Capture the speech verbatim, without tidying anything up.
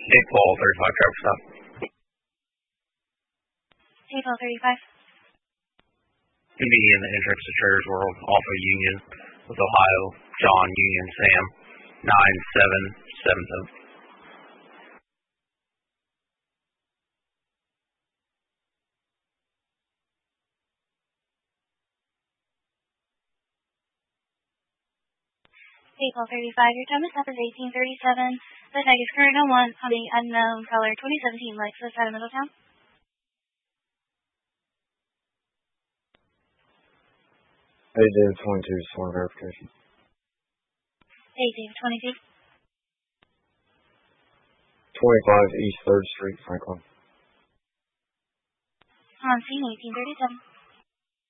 eight twelve thirty-five, traffic stop. eight twelve thirty-five. Gonna be in the entrance to Traders World off of Union with Ohio, John, Union, Sam, nine seven seven seven. eight twelve thirty-five, your time is up is eighteen thirty-seven. The tag is current on one on the unknown color twenty seventeen Lexus out of Middletown. A David twenty-two, sworn verification. A David twenty-two. twenty-five East third Street, Franklin. On scene eighteen thirty-seven.